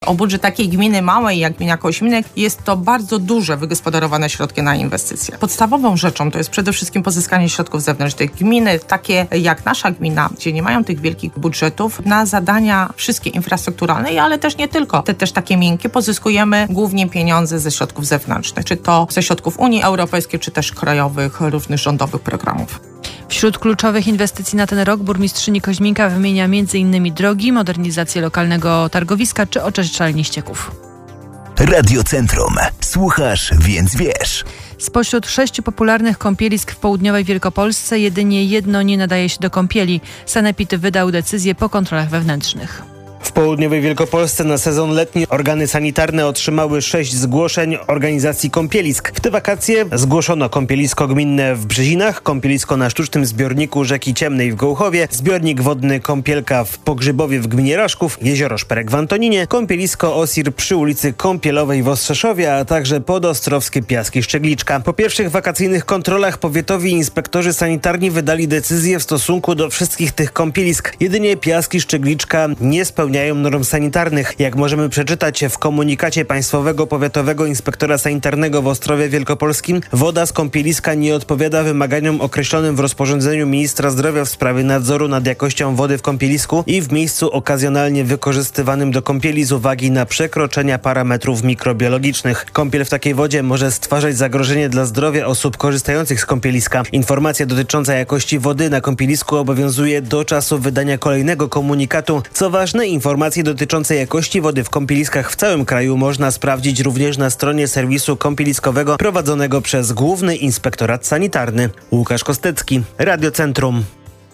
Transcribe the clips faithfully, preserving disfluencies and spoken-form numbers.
O budżet takiej gminy małej jak gmina Koźminek jest to bardzo duże wygospodarowane środki na inwestycje. Podstawową rzeczą to jest przede wszystkim pozyskanie środków zewnętrznych. Gminy takie jak nasza gmina, gdzie nie mają tych wielkich budżetów, na zadania wszystkie infrastrukturalne, ale też nie tylko. Te też takie miękkie pozyskujemy głównie pieniądze ze środków zewnętrznych, czy to ze środków Unii Europejskiej, czy też krajowych, różnych rządowych programów. Wśród kluczowych inwestycji na ten rok burmistrzyni Koźminka wymienia między innymi drogi, modernizację lokalnego targowiska czy oczyszczalni ścieków. Radio Centrum. Słuchasz, więc wiesz. Spośród sześciu popularnych kąpielisk w południowej Wielkopolsce jedynie jedno nie nadaje się do kąpieli. Sanepid wydał decyzję po kontrolach wewnętrznych. W południowej Wielkopolsce na sezon letni organy sanitarne otrzymały sześć zgłoszeń organizacji kąpielisk. W te wakacje zgłoszono kąpielisko gminne w Brzezinach, kąpielisko na sztucznym zbiorniku rzeki Ciemnej w Gołchowie, zbiornik wodny Kąpielka w Pogrzybowie w gminie Raszków, jezioro Szperek w Antoninie, kąpielisko Osir przy ulicy Kąpielowej w Ostrzeszowie, a także podostrowskie Piaski Szczegliczka. Po pierwszych wakacyjnych kontrolach powiatowi inspektorzy sanitarni wydali decyzję w stosunku do wszystkich tych kąpielisk. Jedynie Piaski Szczegliczka nie spełniają norm sanitarnych. Jak możemy przeczytać w komunikacie Państwowego Powiatowego Inspektora Sanitarnego w Ostrowie Wielkopolskim, woda z kąpieliska nie odpowiada wymaganiom określonym w rozporządzeniu ministra zdrowia w sprawie nadzoru nad jakością wody w kąpielisku i w miejscu okazjonalnie wykorzystywanym do kąpieli z uwagi na przekroczenia parametrów mikrobiologicznych. Kąpiel w takiej wodzie może stwarzać zagrożenie dla zdrowia osób korzystających z kąpieliska. Informacja dotycząca jakości wody na kąpielisku obowiązuje do czasu wydania kolejnego komunikatu. Co ważne, informacje dotyczące jakości wody w kąpieliskach w całym kraju można sprawdzić również na stronie serwisu kąpieliskowego prowadzonego przez Główny Inspektorat Sanitarny. Łukasz Kostecki, Radio Centrum.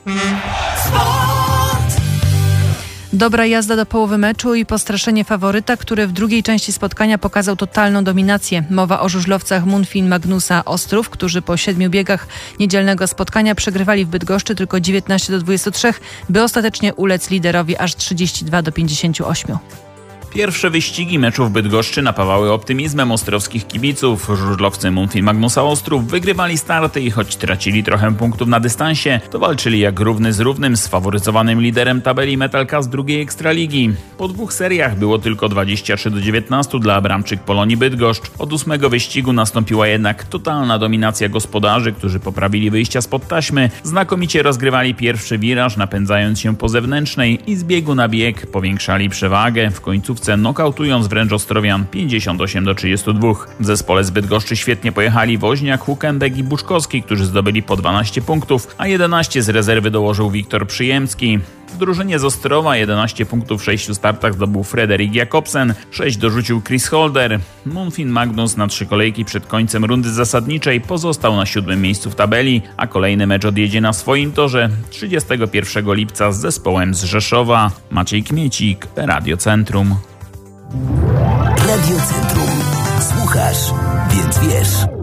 Dobra jazda do połowy meczu i postraszenie faworyta, który w drugiej części spotkania pokazał totalną dominację. Mowa o żużlowcach Munfin Magnusa Ostrów, którzy po siedmiu biegach niedzielnego spotkania przegrywali w Bydgoszczy tylko dziewiętnaście do dwudziestu trzech, by ostatecznie ulec liderowi aż trzydzieści dwa do pięćdziesięciu ośmiu. Pierwsze wyścigi meczu w Bydgoszczy napawały optymizmem ostrowskich kibiców. Żużlowcy Munfin Magnusa Ostrów wygrywali starty i choć tracili trochę punktów na dystansie, to walczyli jak równy z równym z faworyzowanym liderem tabeli Metalka z drugiej Ekstraligi. Po dwóch seriach było tylko dwadzieścia trzy do dziewiętnastu dla Abramczyk Polonii Bydgoszcz. Od ósmego wyścigu nastąpiła jednak totalna dominacja gospodarzy, którzy poprawili wyjścia spod taśmy, znakomicie rozgrywali pierwszy wiraż, napędzając się po zewnętrznej i z biegu na bieg powiększali przewagę. W końcu nokautując wręcz Ostrowian pięćdziesiąt osiem do trzydziestu dwóch. W zespole z Bydgoszczy świetnie pojechali Woźniak, Hukendek i Buczkowski, którzy zdobyli po dwanaście punktów, a jedenaście z rezerwy dołożył Wiktor Przyjemski. W drużynie z Ostrowa jedenaście punktów w sześciu startach zdobył Frederik Jakobsen, sześć dorzucił Chris Holder. Munfin Magnus na trzy kolejki przed końcem rundy zasadniczej pozostał na siódmym miejscu w tabeli, a kolejny mecz odjedzie na swoim torze trzydziestego pierwszego lipca z zespołem z Rzeszowa. Maciej Kmiecik, Radio Centrum. Radio Centrum. Słuchasz, więc wiesz.